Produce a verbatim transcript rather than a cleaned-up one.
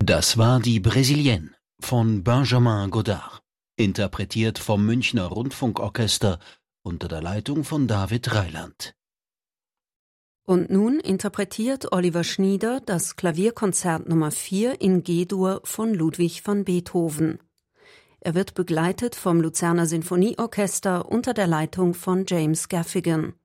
Das war die Brésilienne von Benjamin Godard, interpretiert vom Münchner Rundfunkorchester unter der Leitung von David Reiland. Und nun interpretiert Oliver Schnieder das Klavierkonzert Nummer vier in G-Dur von Ludwig van Beethoven. Er wird begleitet vom Luzerner Sinfonieorchester unter der Leitung von James Gaffigan.